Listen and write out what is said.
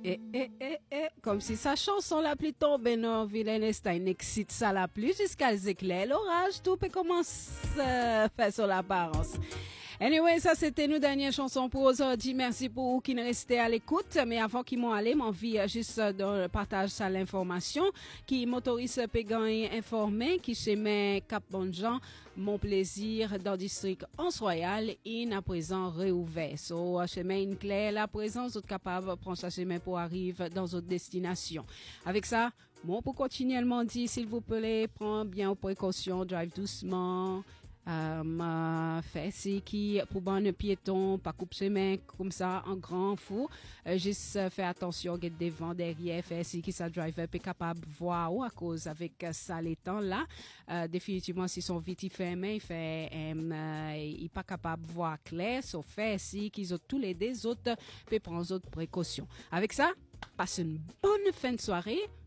Comme si sa chanson la plus tombée dans Vilain Einstein excite ça la plus jusqu'à éclairs. L'orage, tout peut commencer à faire sur l'apparence. Anyway, ça c'était nos dernières chansons pour aujourd'hui. Merci pour vous qui ne restez à l'écoute. Mais avant qu'ils m'ont allé, m'envie juste de partage ça l'information qui motorise pégan informé qui chemin Cap Bonjean, mon plaisir dans le district Anse-Royal et à présent réouvert. So, chemin clair, la présence vous êtes capable de prendre ce chemin pour arriver dans votre destination. Avec ça, bon, pour continuellement dire, s'il vous plaît, prends bien aux précautions, drive doucement. Fait c'est qui pour bon piéton pas coupe chemin comme ça en grand fou juste faire attention get devant derrière fait c'est qui ça driver est capable voir ou à cause avec ça les temps là définitivement si son vite il fermé il fait il pas capable voir clair sauf fait si qu'ils ont tous les deux autres peut prendre d'autres précautions avec ça passe une bonne fin de soirée.